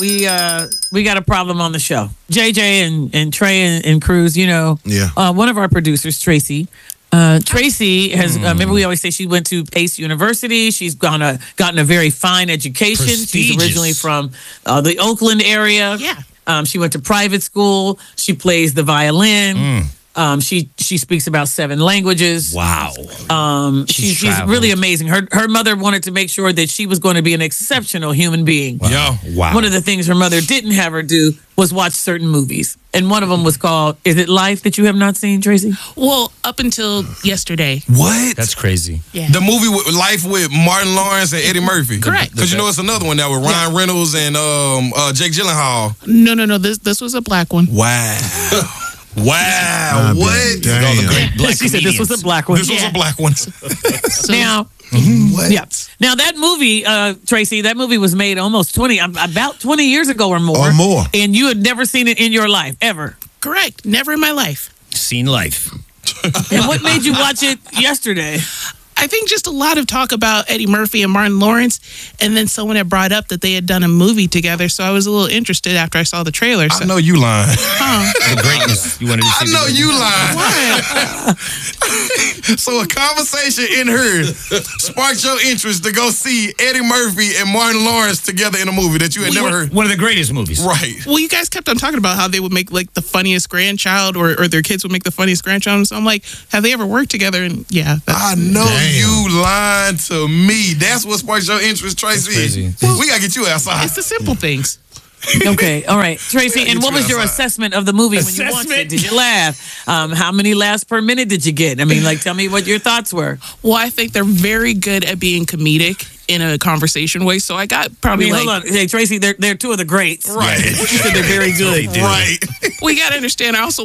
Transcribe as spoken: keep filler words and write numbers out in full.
we uh, we got a problem on the show. J J and, and Trey and, and Cruz, you know, Yeah. uh, one of our producers, Tracy. Uh, Tracy has. Uh, remember, we always say she went to Pace University. She's gone a, gotten a very fine education. She's Prestigious. originally from uh, the Oakland area. Yeah. Um, she went to private school. She plays the violin. Um, she she speaks about seven languages. Wow. Um, She's she's, she's traveled. really amazing. Her her mother wanted to make sure that she was going to be an exceptional human being. Yo. Wow. One of the things her mother didn't have her do was watch certain movies, and one of them was called "Is It Life" that you have not seen, Tracy? Well, up until yesterday. What? That's crazy. Yeah. The movie with Life with Martin Lawrence and Eddie Murphy. Correct. Because you know it's another one that with Ryan Reynolds and um, uh, Jake Gyllenhaal. No, no, no. This this was a black one. Wow. Wow. Ah, What? damn. All the great black she said this was a black one. This was Yeah. a black one. So, Now, What? yeah. Now that movie, uh, Tracy, that movie was made almost twenty, um, about twenty years ago or more. Or more. And you had never seen it in your life ever. correct. Never in my life. Seen life. And what made you watch it yesterday? I think just a lot of talk about Eddie Murphy and Martin Lawrence, and then someone had brought up that they had done a movie together, so I was a little interested after I saw the trailer. So. I know you lying. The greatness. You wanted to I see the know greatness. you lying. So a conversation in her sparked your interest to go see Eddie Murphy and Martin Lawrence together in a movie that you had never heard. One of the greatest movies. Right. Well, you guys kept on talking about how they would make like the funniest grandchild, or, or their kids would make the funniest grandchild. So I'm like, have they ever worked together? And yeah, that's, I know Damn. you lying to me. That's what sparks your interest, Tracy. crazy. We gotta get you outside. it's the simple things. Okay, all right, Tracy. And what was your outside. assessment of the movie when you watched it? Assessment? Did you laugh? Um, how many laughs per minute did you get? I mean, like, tell me what your thoughts were. Well, I think they're very good at being comedic in a conversation way. So I got I probably mean, like, hold on, hey Tracy, they're they're two of the greats. Right. You said they're very good. Right. we got to understand. I also